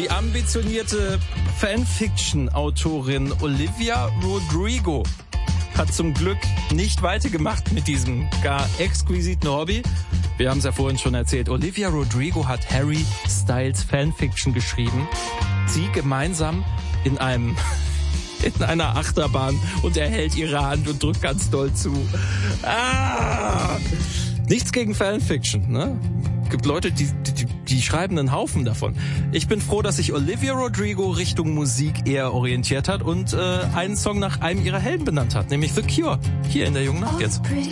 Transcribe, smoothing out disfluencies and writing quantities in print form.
Die ambitionierte Fanfiction-Autorin Olivia Rodrigo hat zum Glück nicht weitergemacht mit diesem gar exquisiten Hobby. Wir haben es ja vorhin schon erzählt. Olivia Rodrigo hat Harry Styles Fanfiction geschrieben. Sie gemeinsam in einer Achterbahn und er hält ihre Hand und drückt ganz doll zu. Nichts gegen Fanfiction, ne? Gibt Leute, die schreiben einen Haufen davon. Ich bin froh, dass sich Olivia Rodrigo Richtung Musik eher orientiert hat und einen Song nach einem ihrer Helden benannt hat, nämlich The Cure. Hier in der Jungen Nacht jetzt.